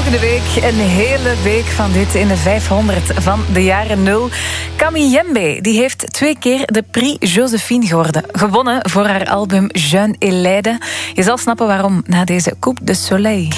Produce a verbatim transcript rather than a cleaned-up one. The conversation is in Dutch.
Volgende week een hele week van dit in de vijfhonderd van de jaren nul. Kamiembe die heeft twee keer de Prix Joséphine geworden, gewonnen voor haar album Jeune et Laide. Je zal snappen waarom na deze Coupe de Soleil.